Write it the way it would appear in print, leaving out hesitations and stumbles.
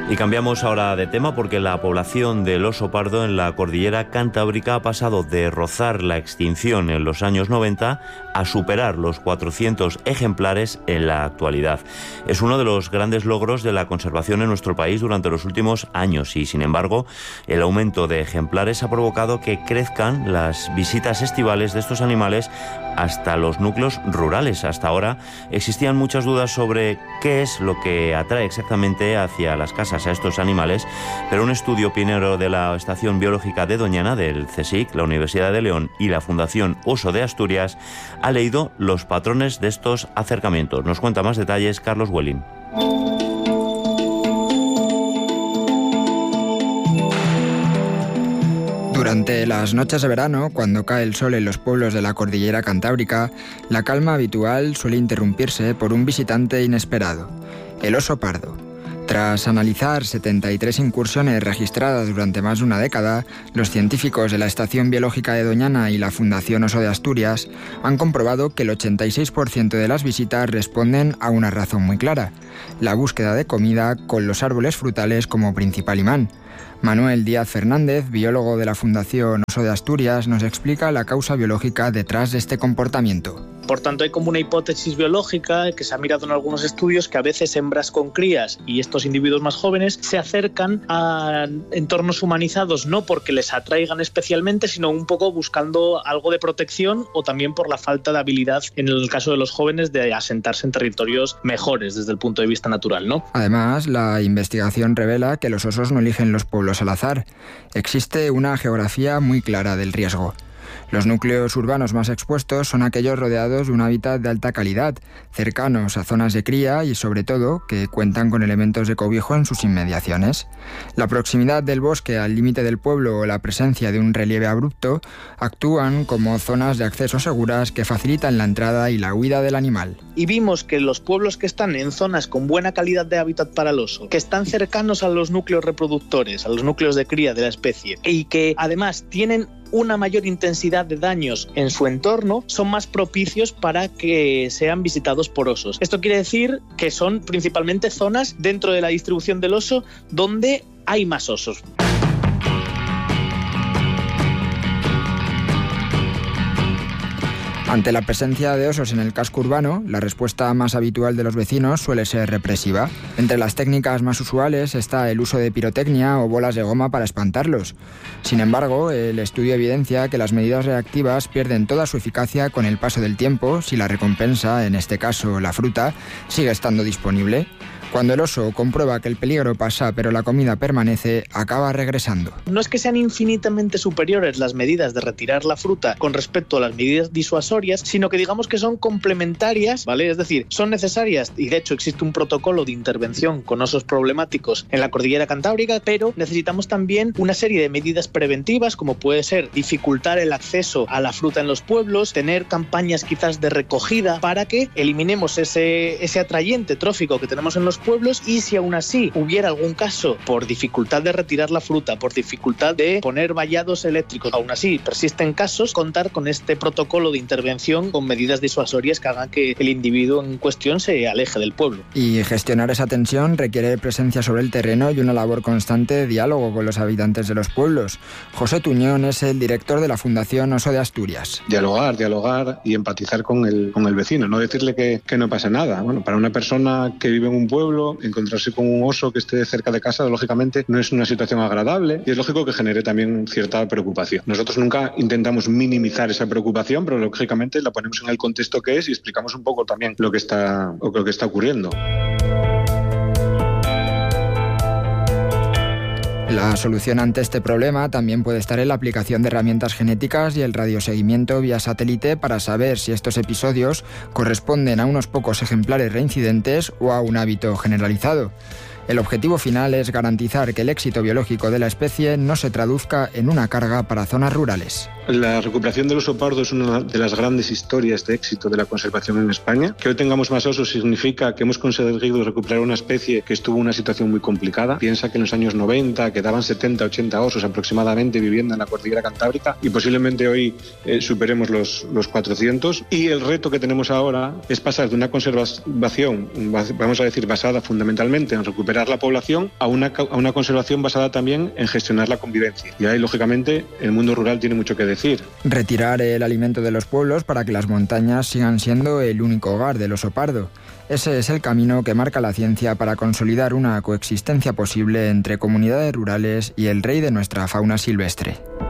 Y cambiamos ahora de tema porque la población del oso pardo en la cordillera cantábrica ha pasado de rozar la extinción en los años 90 a superar los 400 ejemplares en la actualidad. Es uno de los grandes logros de la conservación en nuestro país durante los últimos años y, sin embargo, el aumento de ejemplares ha provocado que crezcan las visitas estivales de estos animales hasta los núcleos rurales. Hasta ahora existían muchas dudas sobre qué es lo que atrae exactamente hacia las casas a estos animales, pero un estudio pionero de la Estación Biológica de Doñana, del CSIC, la Universidad de León y la Fundación Oso de Asturias ha leído los patrones de estos acercamientos. Nos cuenta más detalles Carlos Welling. Durante las noches de verano, cuando cae el sol en los pueblos de la cordillera cantábrica, la calma habitual suele interrumpirse por un visitante inesperado, el oso pardo. Tras analizar 73 incursiones registradas durante más de una década, los científicos de la Estación Biológica de Doñana y la Fundación Oso de Asturias han comprobado que el 86% de las visitas responden a una razón muy clara: la búsqueda de comida con los árboles frutales como principal imán. Manuel Díaz Fernández, biólogo de la Fundación Oso de Asturias, nos explica la causa biológica detrás de este comportamiento. Por tanto, hay como una hipótesis biológica que se ha mirado en algunos estudios, que a veces hembras con crías y estos individuos más jóvenes se acercan a entornos humanizados no porque les atraigan especialmente, sino un poco buscando algo de protección o también por la falta de habilidad, en el caso de los jóvenes, de asentarse en territorios mejores desde el punto de vista natural, ¿no? Además, la investigación revela que los osos no eligen los pueblos al azar. Existe una geografía muy clara del riesgo. Los núcleos urbanos más expuestos son aquellos rodeados de un hábitat de alta calidad, cercanos a zonas de cría y, sobre todo, que cuentan con elementos de cobijo en sus inmediaciones. La proximidad del bosque al límite del pueblo o la presencia de un relieve abrupto actúan como zonas de acceso seguras que facilitan la entrada y la huida del animal. Y vimos que los pueblos que están en zonas con buena calidad de hábitat para el oso, que están cercanos a los núcleos reproductores, a los núcleos de cría de la especie, y que además tienen una mayor intensidad de daños en su entorno, son más propicios para que sean visitados por osos. Esto quiere decir que son principalmente zonas dentro de la distribución del oso donde hay más osos. Ante la presencia de osos en el casco urbano, la respuesta más habitual de los vecinos suele ser represiva. Entre las técnicas más usuales está el uso de pirotecnia o bolas de goma para espantarlos. Sin embargo, el estudio evidencia que las medidas reactivas pierden toda su eficacia con el paso del tiempo si la recompensa, en este caso la fruta, sigue estando disponible. Cuando el oso comprueba que el peligro pasa pero la comida permanece, acaba regresando. No es que sean infinitamente superiores las medidas de retirar la fruta con respecto a las medidas disuasorias, sino que digamos que son complementarias, ¿vale? Es decir, son necesarias y de hecho existe un protocolo de intervención con osos problemáticos en la cordillera cantábrica, pero necesitamos también una serie de medidas preventivas, como puede ser dificultar el acceso a la fruta en los pueblos, tener campañas quizás de recogida para que eliminemos ese atrayente trófico que tenemos en los pueblos, y si aún así hubiera algún caso por dificultad de retirar la fruta, por dificultad de poner vallados eléctricos, aún así persisten casos, contar con este protocolo de intervención con medidas disuasorias que hagan que el individuo en cuestión se aleje del pueblo. Y gestionar esa tensión requiere presencia sobre el terreno y una labor constante de diálogo con los habitantes de los pueblos. José Tuñón es el director de la Fundación Oso de Asturias. Dialogar y empatizar con el vecino, no decirle que no pasa nada. Bueno, para una persona que vive en un pueblo, encontrarse con un oso que esté cerca de casa, lógicamente no es una situación agradable y es lógico que genere también cierta preocupación. Nosotros nunca intentamos minimizar esa preocupación, pero lógicamente la ponemos en el contexto que es y explicamos un poco también lo que está ocurriendo. La solución ante este problema también puede estar en la aplicación de herramientas genéticas y el radioseguimiento vía satélite para saber si estos episodios corresponden a unos pocos ejemplares reincidentes o a un hábito generalizado. El objetivo final es garantizar que el éxito biológico de la especie no se traduzca en una carga para zonas rurales. La recuperación del oso pardo es una de las grandes historias de éxito de la conservación en España. Que hoy tengamos más osos significa que hemos conseguido recuperar una especie que estuvo en una situación muy complicada. Piensa que en los años 90 quedaban 70, 80 osos aproximadamente viviendo en la cordillera cantábrica y posiblemente hoy superemos los 400. Y el reto que tenemos ahora es pasar de una conservación, vamos a decir, basada fundamentalmente en recuperar recuperar la población a una conservación basada también en gestionar la convivencia. Y ahí, lógicamente, el mundo rural tiene mucho que decir. Retirar el alimento de los pueblos para que las montañas sigan siendo el único hogar del oso pardo. Ese es el camino que marca la ciencia para consolidar una coexistencia posible entre comunidades rurales y el rey de nuestra fauna silvestre.